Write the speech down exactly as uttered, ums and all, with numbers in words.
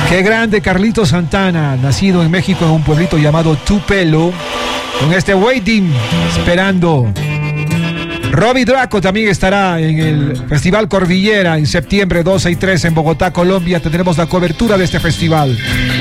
Qué grande Carlito Santana, nacido en México en un pueblito llamado Tupelo, con este waiting, esperando. Robbie Draco también estará en el Festival Cordillera en septiembre doce y trece en Bogotá, Colombia. Tendremos la cobertura de este festival.